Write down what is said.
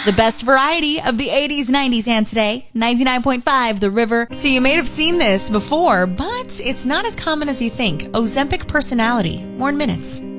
The best variety of the 80s, 90s, and today. 99.5 The River. So you may have seen this before, but it's not as common as you think. Ozempic personality. More in minutes.